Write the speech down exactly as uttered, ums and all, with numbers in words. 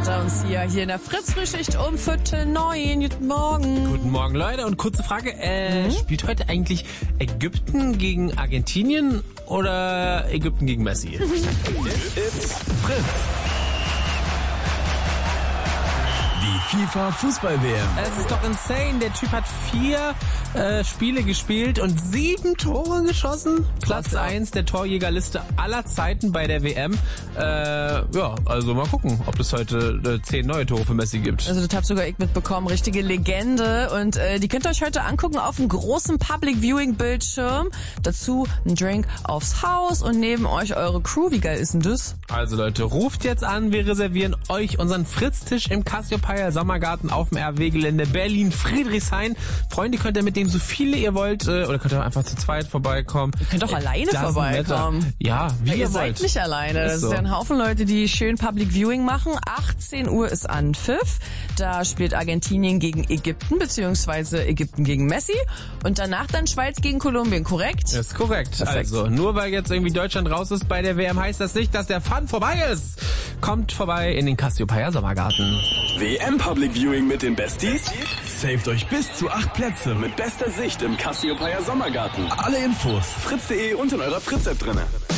hat er uns hier, hier in der Fritz-Frühschicht um Viertel neun. Guten Morgen. Guten Morgen, Leute. Und kurze Frage, äh, mhm. spielt heute eigentlich Ägypten gegen Argentinien oder Ägypten gegen Messi? It's Fritz. Die FIFA-Fußball-W M. Es ist doch insane. Der Typ hat vier äh, Spiele gespielt und sieben Tore geschossen. Platz eins der Torjägerliste aller Zeiten bei der W M. Äh, ja, also mal gucken, ob es heute äh, zehn neue Tore für Messi gibt. Also das hab sogar ich mitbekommen. Richtige Legende. Und äh, die könnt ihr euch heute angucken auf einem großen Public-Viewing-Bildschirm. Dazu ein Drink aufs Haus und neben euch eure Crew. Wie geil ist denn das? Also Leute, ruft jetzt an. Wir reservieren euch unseren Fritztisch im Cassiopeia Sommergarten auf dem R W-Gelände Berlin-Friedrichshain. Freunde, könnt ihr mitnehmen, so viele ihr wollt, äh, oder könnt ihr einfach zu zweit vorbeikommen. Ihr könnt auch alleine vorbeikommen. Ja, wie ja, ihr, ihr wollt. seid nicht alleine. Ist Das so. ist ja ein Haufen Leute, die schön Public Viewing machen. achtzehn Uhr ist Anpfiff. Da spielt Argentinien gegen Ägypten, beziehungsweise Ägypten gegen Messi. Und danach dann Schweiz gegen Kolumbien, korrekt? Das ist korrekt. Perfekt. Also, nur weil jetzt irgendwie Deutschland raus ist bei der W M, heißt das nicht, dass der Fun vorbei ist. Kommt vorbei in den Cassiopeia Sommergarten. W M Public Viewing mit den Besties? Saved euch bis zu acht Plätze mit bester Sicht im Cassiopeia Sommergarten. Alle Infos fritz punkt de und in eurer Fritz-App drinne.